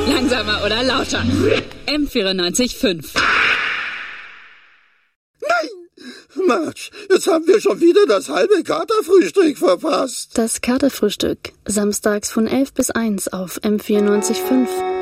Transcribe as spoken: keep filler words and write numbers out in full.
Langsamer oder lauter? M vierundneunzig Komma fünf. Nein! Marge, jetzt haben wir schon wieder das halbe Katerfrühstück verpasst. Das Katerfrühstück, samstags von elf bis eins auf M vierundneunzig Komma fünf.